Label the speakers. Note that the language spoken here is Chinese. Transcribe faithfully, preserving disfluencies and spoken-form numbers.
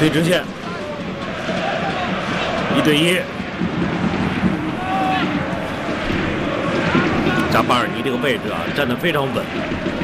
Speaker 1: 推直线，一对一。扎巴尔尼这个位置啊，站得非常稳。